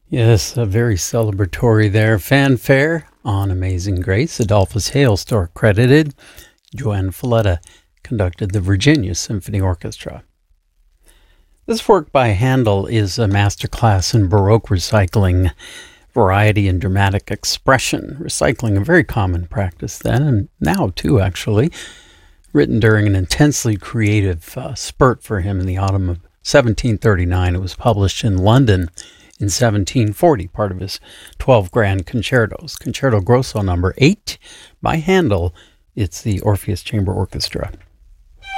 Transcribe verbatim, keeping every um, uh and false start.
Yes, a very celebratory there. Fanfare on Amazing Grace. Adolphus Hale Store credited. Joanne Falletta conducted the Virginia Symphony Orchestra. This work by Handel is a masterclass in Baroque recycling, variety and dramatic expression. Recycling, a very common practice then, and now too, actually. Written during an intensely creative uh, spurt for him in the autumn of seventeen thirty-nine. It was published in London in seventeen forty, part of his twelve grand concertos. Concerto Grosso number eight by Handel. It's the Orpheus Chamber Orchestra.